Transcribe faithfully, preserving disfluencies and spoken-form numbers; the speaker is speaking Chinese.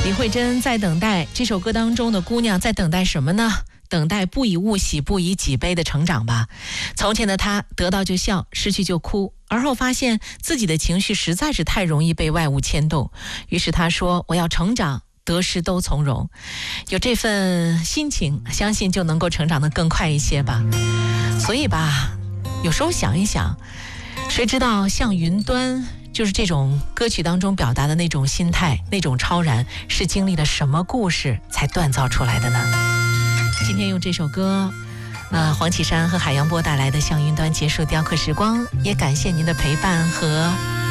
李慧珍在等待这首歌当中的姑娘在等待什么呢？等待不以物喜，不以己悲的成长吧。从前的她得到就笑，失去就哭，而后发现自己的情绪实在是太容易被外物牵动，于是她说我要成长，得失都从容。有这份心情，相信就能够成长得更快一些吧。所以吧，有时候想一想，谁知道像云端，就是这种歌曲当中表达的那种心态，那种超然，是经历了什么故事才锻造出来的呢？今天用这首歌呃，黄绮珊和海洋波带来的《向云端》结束雕刻时光，也感谢您的陪伴和